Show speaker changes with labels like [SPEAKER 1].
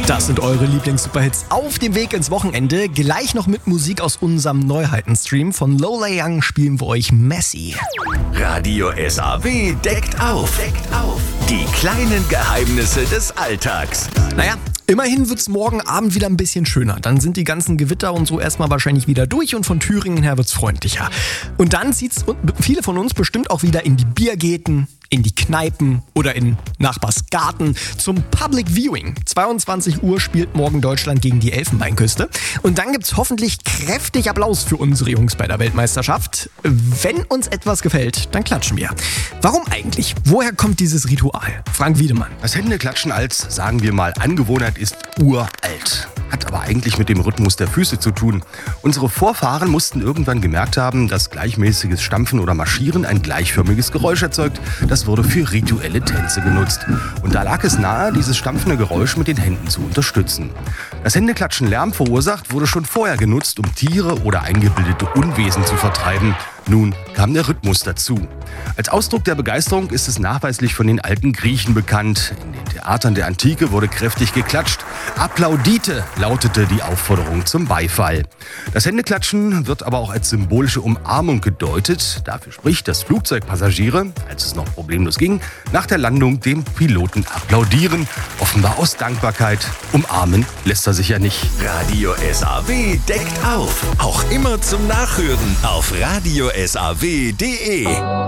[SPEAKER 1] Das sind eure Lieblings-Superhits auf dem Weg ins Wochenende. Gleich noch mit Musik aus unserem Neuheiten-Stream. Von Lola Young spielen wir euch Messi.
[SPEAKER 2] Radio SAW deckt auf. Die kleinen Geheimnisse des Alltags.
[SPEAKER 1] Naja, immerhin wird's morgen Abend wieder ein bisschen schöner. Dann sind die ganzen Gewitter und so erstmal wahrscheinlich wieder durch und von Thüringen her wird's freundlicher. Und dann zieht's viele von uns bestimmt auch wieder in die Biergärten, in die Kneipen oder in Nachbars Garten zum Public Viewing. 22 Uhr spielt morgen Deutschland gegen die Elfenbeinküste. Und dann gibt's hoffentlich kräftig Applaus für unsere Jungs bei der Weltmeisterschaft. Wenn uns etwas gefällt, dann klatschen wir. Warum eigentlich? Woher kommt dieses Ritual? Frank Wiedemann.
[SPEAKER 3] Das Händeklatschen als, sagen wir mal, Angewohnheit ist uralt. Hat aber eigentlich mit dem Rhythmus der Füße zu tun. Unsere Vorfahren mussten irgendwann gemerkt haben, dass gleichmäßiges Stampfen oder Marschieren ein gleichförmiges Geräusch erzeugt. Das wurde für rituelle Tänze genutzt. Und da lag es nahe, dieses stampfende Geräusch mit den Händen zu unterstützen. Das Händeklatschen Lärm verursacht, wurde schon vorher genutzt, um Tiere oder eingebildete Unwesen zu vertreiben. Nun kam der Rhythmus dazu. Als Ausdruck der Begeisterung ist es nachweislich von den alten Griechen bekannt. In den Theatern der Antike wurde kräftig geklatscht. Applaudite lautete die Aufforderung zum Beifall. Das Händeklatschen wird aber auch als symbolische Umarmung gedeutet. Dafür spricht, dass Flugzeugpassagiere, als es noch problemlos ging, nach der Landung dem Piloten applaudieren. Offenbar aus Dankbarkeit. Umarmen lässt er sich ja nicht.
[SPEAKER 2] Radio SAW deckt auf. Auch immer zum Nachhören auf radiosaw.de.